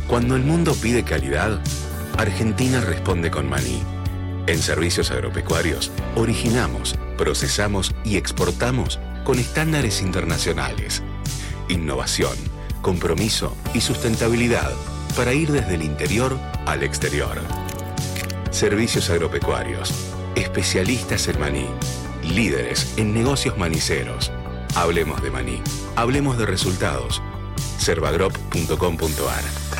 Cuando el mundo pide calidad, Argentina responde con Maní. En Servicios Agropecuarios, originamos, procesamos y exportamos con estándares internacionales. Innovación, compromiso y sustentabilidad para ir desde el interior al exterior. Servicios Agropecuarios, especialistas en maní, líderes en negocios maniceros. Hablemos de maní, hablemos de resultados. Servagrop.com.ar